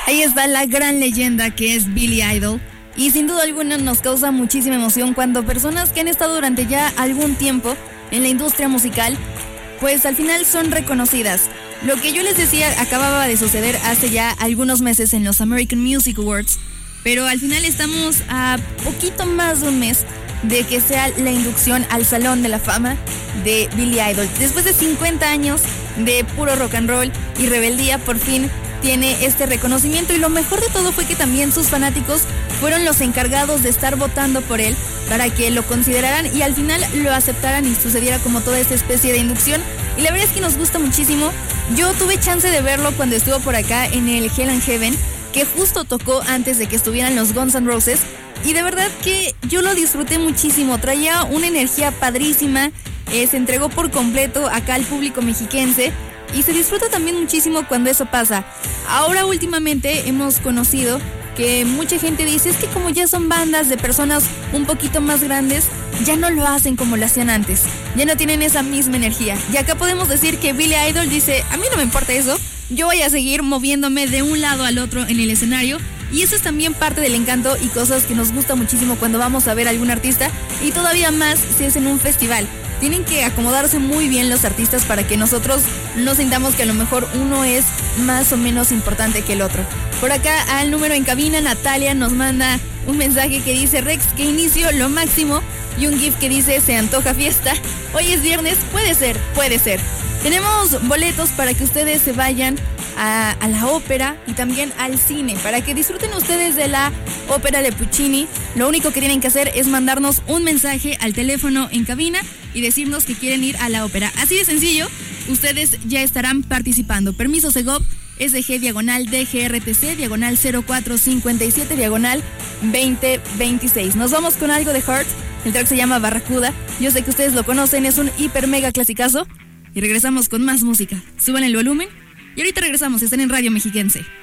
Ahí está la gran leyenda que es Billy Idol. Y sin duda alguna nos causa muchísima emoción cuando personas que han estado durante ya algún tiempo en la industria musical, pues al final son reconocidas. Lo que yo les decía acababa de suceder hace ya algunos meses en los American Music Awards, pero al final estamos a poquito más de un mes de que sea la inducción al Salón de la Fama de Billy Idol. Después de 50 años de puro rock and roll y rebeldía, por fin tiene este reconocimiento, y lo mejor de todo fue que también sus fanáticos fueron los encargados de estar votando por él para que lo consideraran y al final lo aceptaran y sucediera como toda esta especie de inducción. Y la verdad es que nos gusta muchísimo. Yo tuve chance de verlo cuando estuvo por acá en el Hell and Heaven, que justo tocó antes de que estuvieran los Guns N' Roses, y de verdad que yo lo disfruté muchísimo. Traía una energía padrísima, se entregó por completo acá al público mexiquense y se disfruta también muchísimo cuando eso pasa. Ahora últimamente hemos conocido que mucha gente dice, es que como ya son bandas de personas un poquito más grandes, ya no lo hacen como lo hacían antes, ya no tienen esa misma energía. Y acá podemos decir que Billy Idol dice, a mí no me importa eso, yo voy a seguir moviéndome de un lado al otro en el escenario. Y eso es también parte del encanto y cosas que nos gusta muchísimo cuando vamos a ver a algún artista, y todavía más si es en un festival. Tienen que acomodarse muy bien los artistas para que nosotros no sintamos que a lo mejor uno es más o menos importante que el otro. Por acá al número en cabina, Natalia nos manda un mensaje que dice, Rex, que inicio lo máximo, y un GIF que dice, se antoja fiesta. Hoy es viernes, puede ser. Tenemos boletos para que ustedes se vayan a la ópera y también al cine, para que disfruten ustedes de la ópera de Puccini. Lo único que tienen que hacer es mandarnos un mensaje al teléfono en cabina y decirnos que quieren ir a la ópera. Así de sencillo, ustedes ya estarán participando. Permiso Segov, SG/DGRTC, /0457/2026. Nos vamos con algo de Heart. El track se llama Barracuda. Yo sé que ustedes lo conocen, es un hiper mega clasicazo. Y regresamos con más música. Suban el volumen y ahorita regresamos, están en Radio Mexiquense.